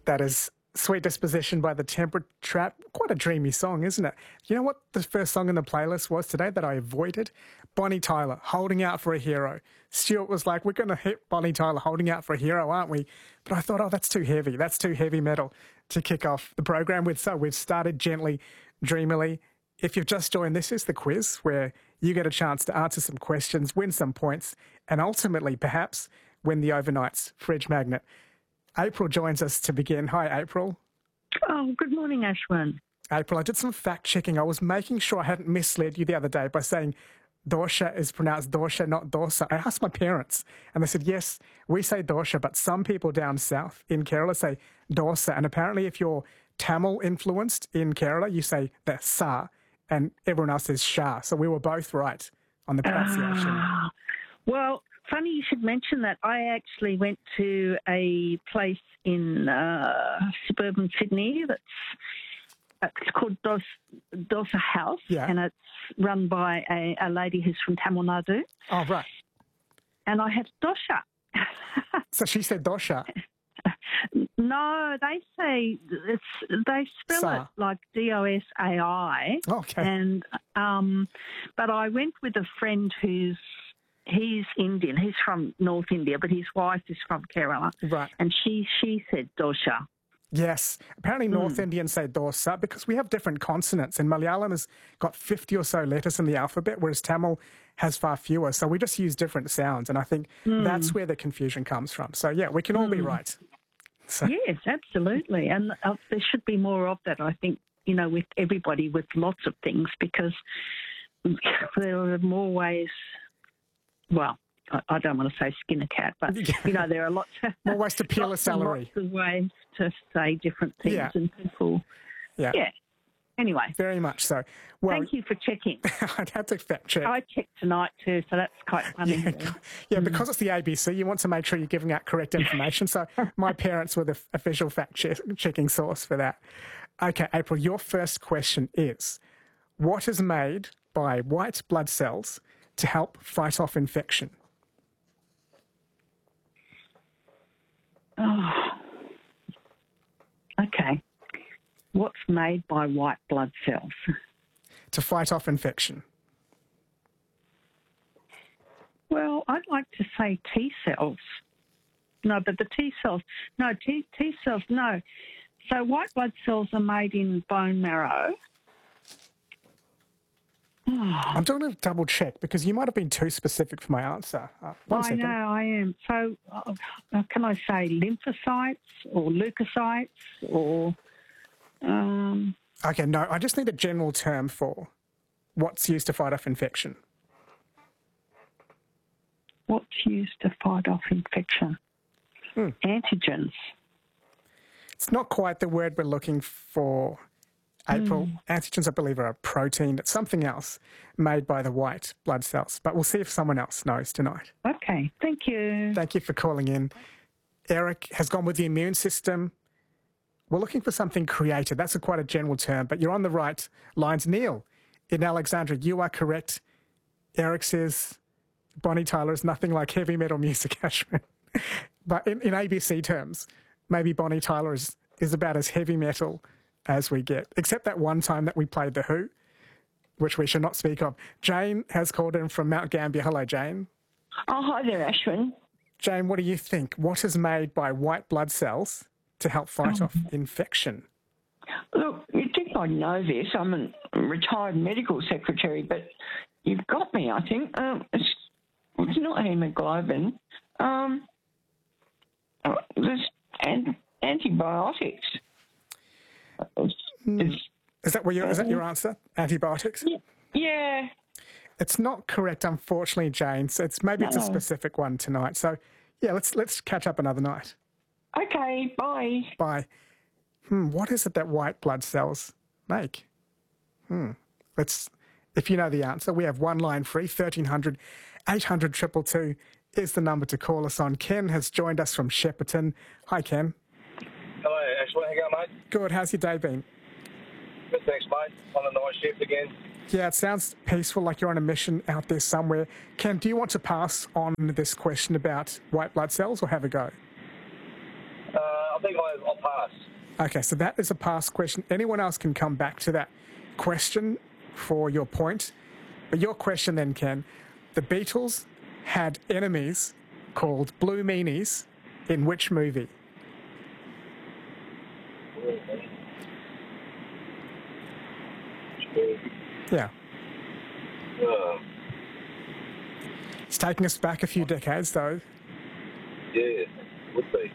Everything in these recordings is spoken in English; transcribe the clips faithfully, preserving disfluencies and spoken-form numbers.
That is Sweet Disposition by the Temperate Trap. Quite a dreamy song, isn't it? You know what the first song in the playlist was today that I avoided? Bonnie Tyler, Holding Out for a Hero. Stuart was like, we're going to hit Bonnie Tyler, Holding Out for a Hero, aren't we? But I thought, oh, that's too heavy. That's too heavy metal to kick off the program with. So we've started gently, dreamily. If you've just joined, this is the quiz where you get a chance to answer some questions, win some points, and ultimately, perhaps, win the overnight's fridge magnet. April joins us to begin. Hi, April. Oh, good morning, Ashwin. April, I did some fact-checking. I was making sure I hadn't misled you the other day by saying Dorsha is pronounced Dorsha, not Dorsa. I asked my parents, and they said, yes, we say Dorsha, but some people down south in Kerala say Dorsa. And apparently if you're Tamil-influenced in Kerala, you say the Sa, and everyone else says Shah. So we were both right on the pronunciation. Uh, well, funny you should mention that. I actually went to a place in uh, suburban Sydney that's it's called Dos, Dosa House, yeah. and it's run by a, a lady who's from Tamil Nadu. Oh, right. And I had Dosha. So she said Dosha. No, they say it's they spell Sa. it like D O S A I. Okay. And um, but I went with a friend who's he's Indian. He's from North India, but his wife is from Kerala. Right. And she she said Dosha. Yes. Apparently North Mm. Indians say Dorsa because we have different consonants, and Malayalam has got fifty or so letters in the alphabet, whereas Tamil has far fewer. So we just use different sounds, and I think Mm. that's where the confusion comes from. So, yeah, we can all mm. be right. So. Yes, absolutely. And uh, there should be more of that, I think, you know, with everybody, with lots of things, because there are more ways, well, I, I don't want to say skin a cat, but, you know, there are lots more ways to peel a celery. Lots of ways to say different things, yeah. and people, yeah. yeah. Anyway. Very much so. Well, thank you for checking. I'd have to fact check. I checked tonight too, so that's quite funny. Yeah, yeah, because it's the A B C, you want to make sure you're giving out correct information. So my parents were the official fact checking source for that. Okay, April, your first question is, what is made by white blood cells to help fight off infection? Oh, okay. What's made by white blood cells? To fight off infection. Well, I'd like to say T cells. No, but the T cells, no, T, T cells, no. So white blood cells are made in bone marrow. I'm going to double check because you might have been too specific for my answer. Uh, one I second. know, I am. So uh, can I say lymphocytes or leukocytes or... Um, okay, no, I just need a general term for what's used to fight off infection. What's used to fight off infection? Hmm. Antigens. It's not quite the word we're looking for, April. Mm. Antigens, I believe, are a protein. It's something else made by the white blood cells. But we'll see if someone else knows tonight. Okay, thank you. Thank you for calling in. Eric has gone with the immune system. We're looking for something creative. That's a quite a general term, but you're on the right lines. Neil, in Alexandria, you are correct. Eric says Bonnie Tyler is nothing like heavy metal music, Ashwin. But in, in A B C terms, maybe Bonnie Tyler is, is about as heavy metal as we get, except that one time that we played The Who, which we should not speak of. Jane has called in from Mount Gambier. Hello, Jane. Oh, hi there, Ashwin. Jane, what do you think? What is made by white blood cells to help fight um, off infection? Look, you'd think I'd know this. I'm a retired medical secretary, but you've got me, I think. Um, it's, it's not hemoglobin. Um, there's an, antibiotics. Mm. Is that what your, is that your answer? Antibiotics? Yeah. It's not correct, unfortunately, Jane. So it's maybe no. It's a specific one tonight. So yeah, let's let's catch up another night. Okay, bye. Bye. Hmm, what is it that white blood cells make? Hmm. Let's, if you know the answer, we have one line free, thirteen hundred, eight hundred, two two two is the number to call us on. Ken has joined us from Shepparton. Hi, Ken. Hello, Ashley. How you going, mate? Good. How's your day been? Good, thanks, mate. On a night shift again. Yeah, it sounds peaceful, like you're on a mission out there somewhere. Ken, do you want to pass on this question about white blood cells or have a go? Uh, I think think I, I'll pass. Okay, so that is a pass question. Anyone else can come back to that question for your point. But your question then, Ken, the Beatles had enemies called Blue Meanies in which movie? Yeah. Uh, It's taking us back a few decades, though. yeah, would be.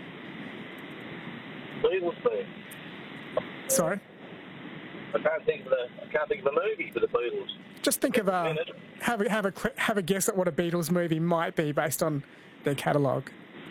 Beatles thing. Sorry? I can't think of the I can't think of a movie for the Beatles. Just think of a Minute. have a have a cl- have a guess at what a Beatles movie might be based on their catalogue.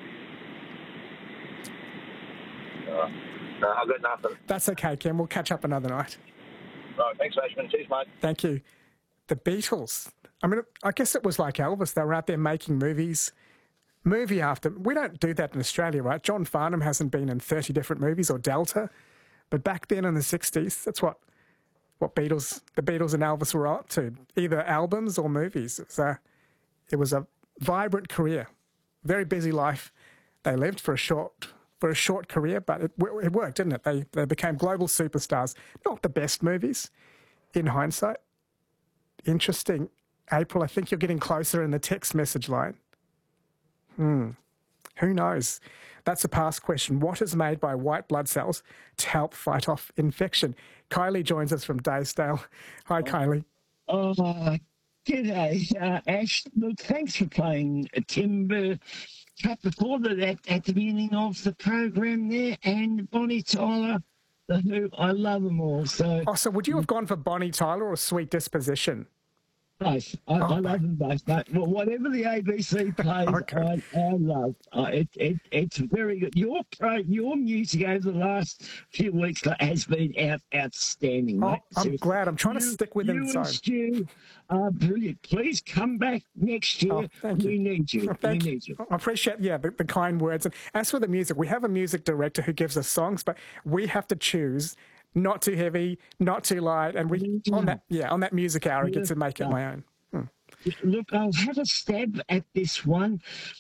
Uh, no, I've got nothing. That's okay, Ken. We'll catch up another night. All right, thanks, Ashman. Cheers, mate. Thank you. The Beatles. I mean, I guess it was like Elvis. They were out there making movies, movie after. We don't do that in Australia, right? John Farnham hasn't been in thirty different movies, or Delta. But back then in the sixties, that's what what Beatles, the Beatles and Elvis were up to, either albums or movies. It was a, it was a vibrant career, very busy life they lived for a short for a short career, but it, it worked, didn't it? They they became global superstars. Not the best movies, in hindsight. Interesting. April, I think you're getting closer in the text message line. Hmm. Who knows? That's a past question. What is made by white blood cells to help fight off infection? Kylie joins us from Daysdale. Hi, Kylie. Oh, g'day, uh, Ash. Look, thanks for playing uh, Timber Cut before that at, at the beginning of the program there, and Bonnie Tyler, the Who. I love them all. So, Oh, so would you have gone for Bonnie Tyler or Sweet Disposition? both. I, I love them both. Mate. Well, whatever the A B C plays, Okay. I, I love. Uh, it, it, it's very good. Your pro, your music over the last few weeks has been out, outstanding, Oh, mate. I'm Seriously. glad. I'm trying to You- stick within you zone. and Stu are brilliant. Please come back next year. Oh, thank you. We need you. Thank we you. need you. I appreciate, yeah, the, the kind words. And as for the music, we have a music director who gives us songs, but we have to choose not too heavy, not too light, and we on that, yeah, on that music hour, I get to make it my own. Look, I'll have a stab at this one.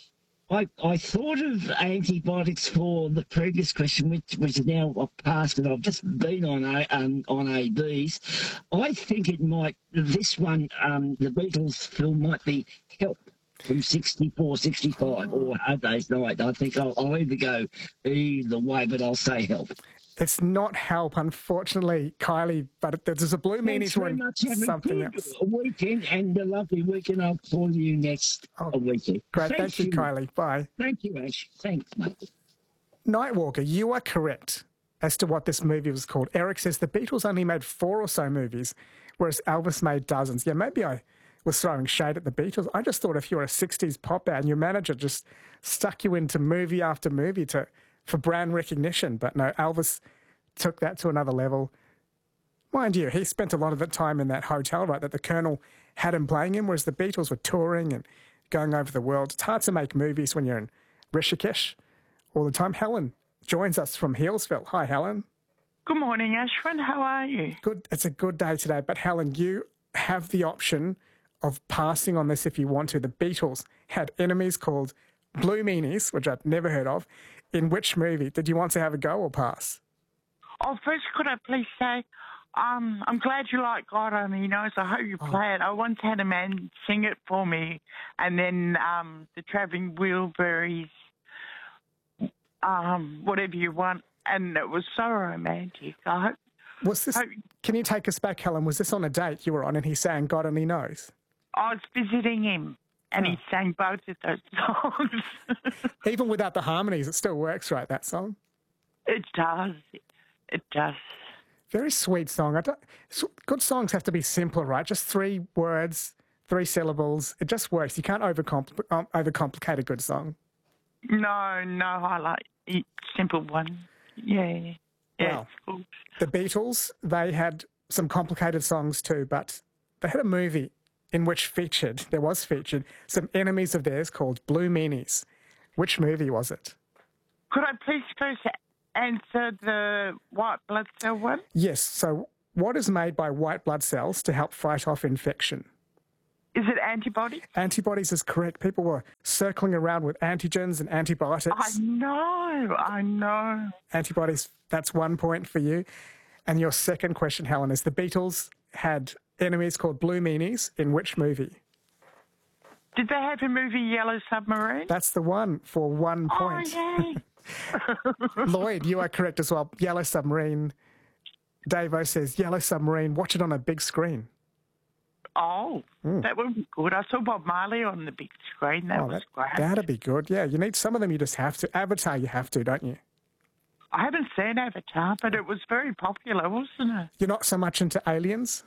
I, I thought of antibiotics for the previous question, which which is now past, and I've just been on a, um, on A Bs. I think it might, this one, um, the Beatles film might be Help from sixty-four, sixty-five, or Hard Day's Night. I think I'll, I'll either go either way, but I'll say Help. It's not Help, unfortunately, Kylie, but there's a Blue Thanks Meanies very one, much. Have a something good else. weekend and a lovely weekend. I'll call you next Oh, weekend. Great, Thank thank you, Kylie. Bye. Thank you, Ash. Thanks, mate. Nightwalker, you are correct as to what this movie was called. Eric says the Beatles only made four or so movies, whereas Elvis made dozens. Yeah, maybe I was throwing shade at the Beatles. I just thought if you're a sixties pop band, your manager just stuck you into movie after movie to for brand recognition. But no, Elvis took that to another level. Mind you, he spent a lot of the time in that hotel, right, that the Colonel had him playing in, whereas the Beatles were touring and going over the world. It's hard to make movies when you're in Rishikesh all the time. Helen joins us from Healesville. Hi, Helen. Good morning, Ashwin. How are you? Good. It's a good day today. But Helen, you have the option of passing on this if you want to. The Beatles had enemies called Blue Meanies, which I'd never heard of. In which movie? Did you want to have a go or pass? Oh, first, could I please say, um, I'm glad you like God Only Knows. I hope you play it. I once had a man sing it for me, and then um, the Travelling Wilburys, um, whatever you want, and it was so romantic. I hope. Was this? hope Can you take us back, Helen? Was this on a date you were on and he sang God Only Knows? I was visiting him, and he sang both of those songs. Even without the harmonies, it still works, right, that song? It does. It does. Very sweet song. I don't, s- good songs have to be simpler, right? Just three words, three syllables. It just works. You can't overcompl- um, overcomplicate a good song. No, no, I like a simple one. Yeah. Yeah, Wow. it's cool. The Beatles, they had some complicated songs too, but they had a movie in which featured, there was featured, some enemies of theirs called Blue Meanies. Which movie was it? Could I please first answer the white blood cell one? Yes, so what is made by white blood cells to help fight off infection? Is it antibodies? Antibodies is correct. People were circling around with antigens and antibiotics. I know, I know. Antibodies, that's one point for you. And your second question, Helen, is the Beatles had enemies called Blue Meanies in which movie? Did they have a movie, Yellow Submarine? That's the one for one point. Oh, yay. Lloyd, you are correct as well. Yellow Submarine. Dave-O says, Yellow Submarine, watch it on a big screen. Oh, mm. that would be good. I saw Bob Marley on the big screen. That oh, was that, great. That'd be good. Yeah, you need some of them you just have to. Avatar you have to, don't you? I haven't seen Avatar, but it was very popular, wasn't it? You're not so much into aliens?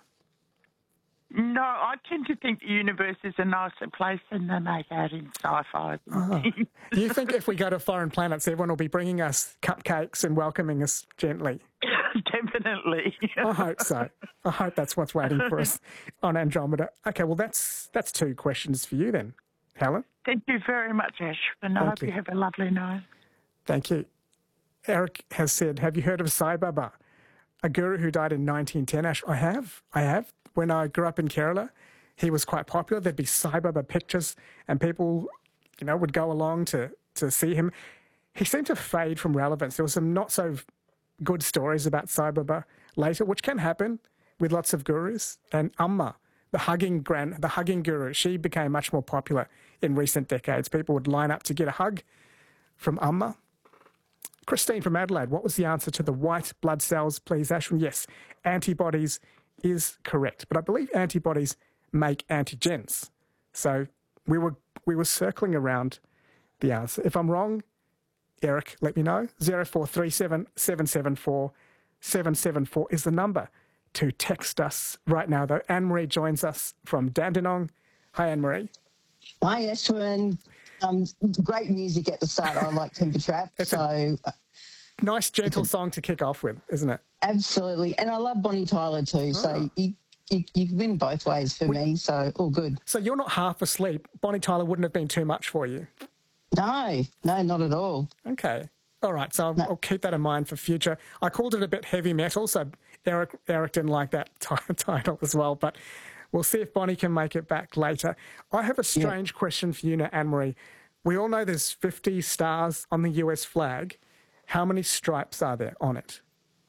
No, I tend to think the universe is a nicer place than they make out in sci-fi. Oh. Do you think if we go to foreign planets, everyone will be bringing us cupcakes and welcoming us gently? Definitely. I hope so. I hope that's what's waiting for us on Andromeda. Okay, well, that's that's two questions for you then, Helen. Thank you very much, Ash, and I hope you. you have a lovely night. Thank you. Eric has said, have you heard of Sai Baba, a guru who died in nineteen ten? Ash, I have. I have. When I grew up in Kerala, he was quite popular. There'd be Sai Baba pictures and people, you know, would go along to, to see him. He seemed to fade from relevance. There were some not so good stories about Sai Baba later, which can happen with lots of gurus. And Amma, the hugging grand, the hugging guru, she became much more popular in recent decades. People would line up to get a hug from Amma. Christine from Adelaide, what was the answer to the white blood cells, please, Ashwin? Yes, antibodies is correct, but I believe antibodies make antigens. So we were we were circling around the answer. If I'm wrong, Eric, let me know. zero four three seven, seven seven four, seven seven four is the number to text us right now, though. Anne-Marie joins us from Dandenong. Hi, Anne-Marie. Hi, Ashwin. Um, great music at the start. I like Timber Trap. It's so a nice, gentle song to kick off with, isn't it? Absolutely. And I love Bonnie Tyler too. Oh. So you, you, you win both ways for we, me. So all good. So you're not half asleep. Bonnie Tyler wouldn't have been too much for you. No, no, not at all. Okay. All right. So I'll, no. I'll keep that in mind for future. I called it a bit heavy metal, so Eric, Eric didn't like that t- title as well. But we'll see if Bonnie can make it back later. I have a strange yeah. question for you now, Anne-Marie. We all know there's fifty stars on the U S flag. How many stripes are there on it?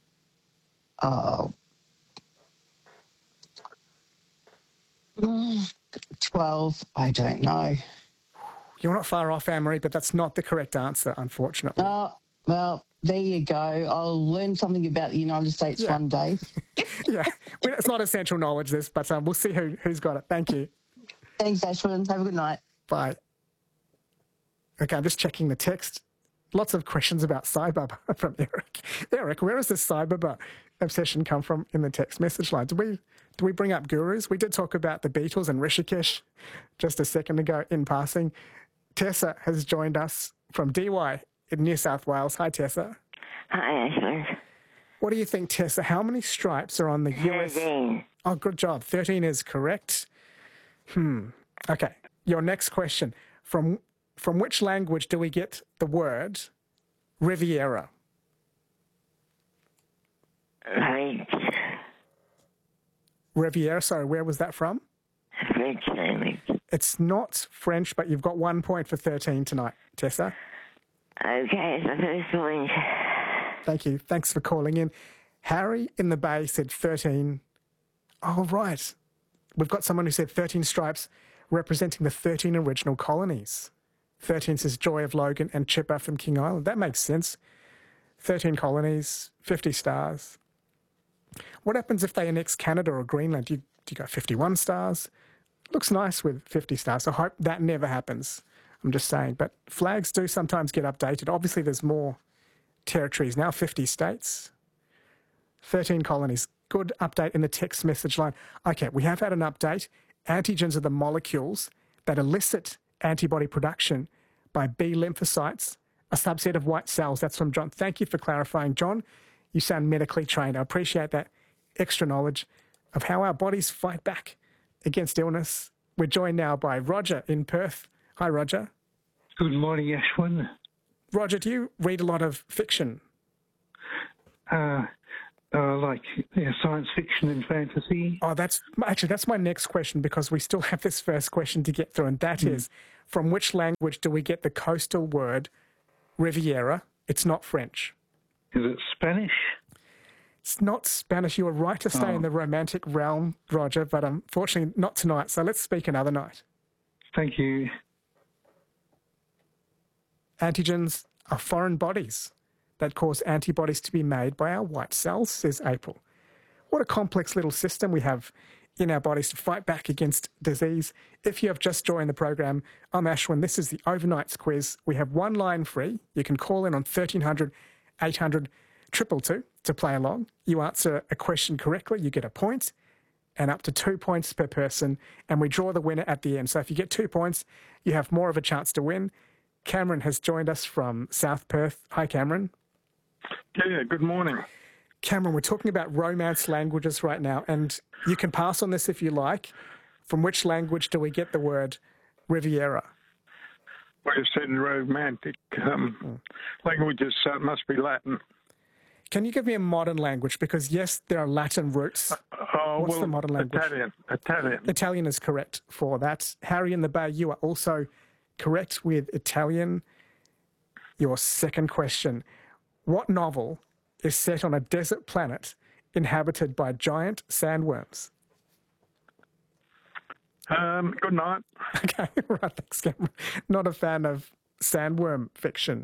Oh, twelve. I don't know. You're not far off, Anne-Marie, but that's not the correct answer, unfortunately. Oh, well, there you go. I'll learn something about the United States yeah. one day. yeah, it's not essential knowledge, this, but um, we'll see who, who's got it. Thank you. Thanks, Ashwin. Have a good night. Bye. Okay, I'm just checking the text. Lots of questions about Sai Baba from Eric. Eric, where does this Sai Baba obsession come from in the text message line? Did we, did we bring up gurus? We did talk about the Beatles and Rishikesh just a second ago in passing. Tessa has joined us from D Y in New South Wales. Hi, Tessa. Hi, Ashwin. What do you think, Tessa? How many stripes are on the U S? thirteen. Oh, good job. thirteen is correct. Hmm. Okay. Your next question. From from which language do we get the word Riviera? Right. Riviera, sorry, where was that from? French language. It's not French, but you've got one point for thirteen tonight, Tessa. Okay, so first point. Thank you. Thanks for calling in. Harry in the Bay said thirteen. Oh, right. We've got someone who said thirteen stripes representing the thirteen original colonies. thirteen says Joy of Logan and Chipper from King Island. That makes sense. thirteen colonies, fifty stars. What happens if they annex Canada or Greenland? Do you, do you go fifty-one stars? Looks nice with fifty stars. I hope that never happens. I'm just saying. But flags do sometimes get updated. Obviously, there's more territories now, fifty states, thirteen colonies. Good update in the text message line. Okay, we have had an update. Antigens are the molecules that elicit antibody production by B lymphocytes, a subset of white cells. That's from John. Thank you for clarifying, John. You sound medically trained. I appreciate that extra knowledge of how our bodies fight back against illness. We're joined now by Roger in Perth. Hi, Roger. Good morning, Ashwin. Roger, do you read a lot of fiction? Uh, Uh, like yeah, science fiction and fantasy. Oh, that's actually that's my next question, because we still have this first question to get through, and that Mm. is, from which language do we get the coastal word Riviera? It's not French. Is it Spanish? It's not Spanish. You were right to stay Oh. in the romantic realm, Roger, but unfortunately not tonight. So let's speak another night. Thank you. Antigens are foreign bodies that cause antibodies to be made by our white cells, says April. What a complex little system we have in our bodies to fight back against disease. If you have just joined the program, I'm Ashwin. This is the Overnights quiz. We have one line free. You can call in on thirteen hundred, eight hundred, two two two to play along. You answer a question correctly, you get a point, and up to two points per person, and we draw the winner at the end. So if you get two points, you have more of a chance to win. Cameron has joined us from South Perth. Hi, Cameron. Yeah, good morning. Cameron, we're talking about romance languages right now, and you can pass on this if you like. From which language do we get the word Riviera? Well, you said romantic um, languages, so it must be Latin. Can you give me a modern language? Because, yes, there are Latin roots. Oh, What's well, the modern language? Italian. Italian. Italian is correct for that. Harry in the Bay, you are also correct with Italian. Your second question. What novel is set on a desert planet inhabited by giant sandworms? Um, good night. Okay, right, thanks, Cameron. Not a fan of sandworm fiction.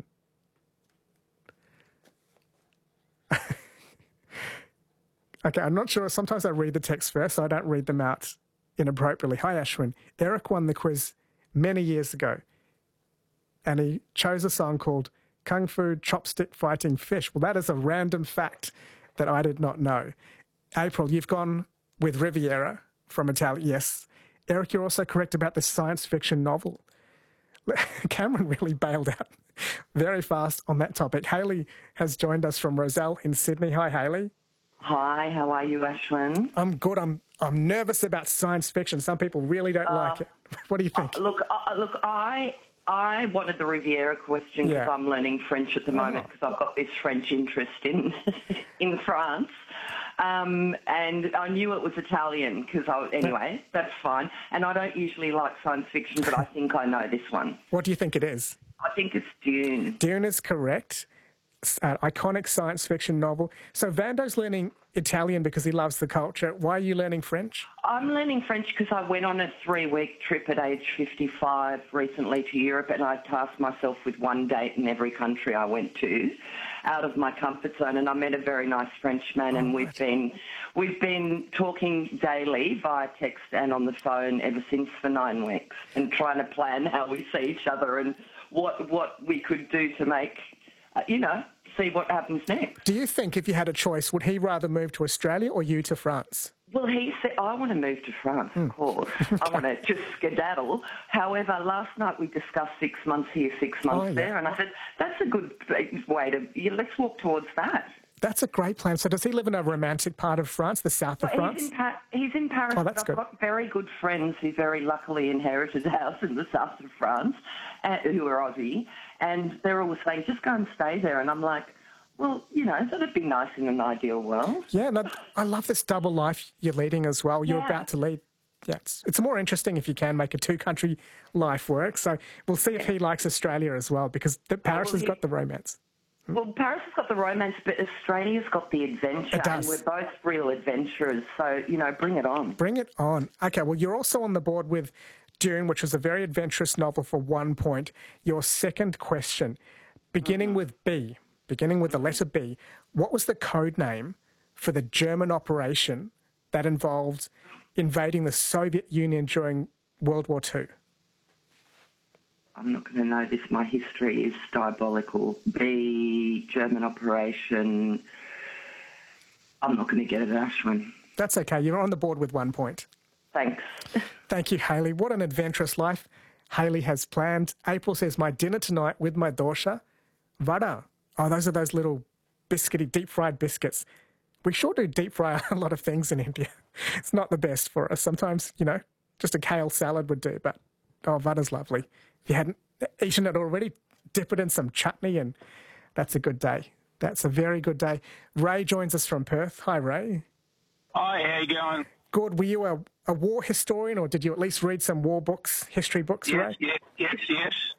Okay, I'm not sure. Sometimes I read the text first, so I don't read them out inappropriately. Hi, Ashwin. Eric won the quiz many years ago, and he chose a song called Kung Fu Chopstick Fighting Fish. Well, that is a random fact that I did not know. April, you've gone with Riviera from Italian. Yes. Eric, you're also correct about the science fiction novel. Cameron really bailed out very fast on that topic. Hayley has joined us from Roselle in Sydney. Hi, Hayley. Hi, how are you, Ashwin? I'm good. I'm I'm nervous about science fiction. Some people really don't uh, like it. What do you think? Uh, look, uh, look, I I wanted the Riviera question because Yeah. I'm learning French at the moment because I've got this French interest in in France. Um, and I knew it was Italian because I, anyway, that's fine. And I don't usually like science fiction, but I think I know this one. What do you think it is? I think it's Dune. Dune is correct. It's an iconic science fiction novel. So Vando's learning Italian because he loves the culture. Why are you learning French? I'm learning French because I went on a three-week trip at age fifty-five recently to Europe, and I tasked myself with one date in every country I went to, out of my comfort zone. And I met a very nice Frenchman, and we've been we've been talking daily via text and on the phone ever since for nine weeks, and trying to plan how we see each other and what what we could do to make, uh, you know, see what happens next. Do you think if you had a choice, would he rather move to Australia or you to France? Well, he said, I want to move to France, of course. I want to just skedaddle. However, last night we discussed six months here, six months Oh, yeah. there, and I said, that's a good way to, yeah, let's walk towards that. That's a great plan. So does he live in a romantic part of France, the south of But France? he's, in pa- he's in Paris. Oh, that's but good. I've got very good friends who very luckily inherited a house in the south of France, uh, who are Aussie, and they're all saying, just go and stay there. And I'm like, well, you know, that'd be nice in an ideal world. Yeah, no, I love this double life you're leading as well. You're Yeah. about to lead. Yeah, it's, it's more interesting if you can make a two-country life work. So we'll see if he likes Australia as well, because the, Paris well, has he- got the romance. Well, Paris has got the romance, but Australia's got the adventure, It does. and we're both real adventurers. So, you know, bring it on. Bring it on. Okay, well, you're also on the board with Dune, which was a very adventurous novel for one point. Your second question, beginning Mm-hmm. with B, beginning with the letter B, what was the code name for the German operation that involved invading the Soviet Union during World War Two? I'm not going to know this. My history is diabolical. B, German operation. I'm not going to get it, Ashwin. That's okay. You're on the board with one point. Thanks. Thank you, Hayley. What an adventurous life Hayley has planned. April says, my dinner tonight with my dosha, vada. Oh, those are those little biscuity, deep-fried biscuits. We sure do deep-fry a lot of things in India. It's not the best for us. Sometimes, you know, just a kale salad would do, but, oh, vada's lovely. If you hadn't eaten it already, dip it in some chutney and that's a good day. That's a very good day. Ray joins us from Perth. Hi, Ray. Hi, how you going? Good. Were you a, a war historian, or did you at least read some war books, history books, Yes, Ray? yes, yes, yes.